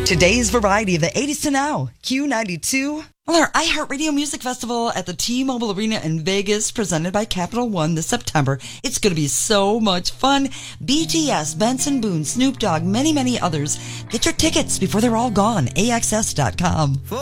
Today's variety of the 80s to now, Q92. Well, our iHeartRadio Music Festival at the T-Mobile Arena in Vegas, presented by Capital One this September. It's going to be so much fun. BTS, Benson Boone, Snoop Dogg, many, many others. Get your tickets before they're all gone. AXS.com.